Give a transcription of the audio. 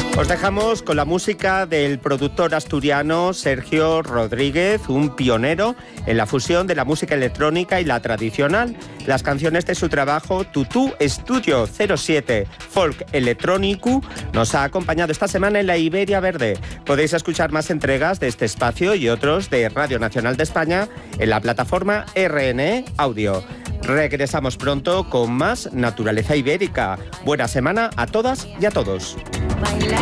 Os dejamos con la música del productor asturiano Sergio Rodríguez, un pionero en la fusión de la música electrónica y la tradicional. Las canciones de su trabajo Tutú Estudio 07 Folk Electrónico nos ha acompañado esta semana en la Iberia Verde. Podéis escuchar más entregas de este espacio y otros de Radio Nacional de España en la plataforma RNE Audio. Regresamos pronto con más Naturaleza Ibérica. Buena semana a todas y a todos.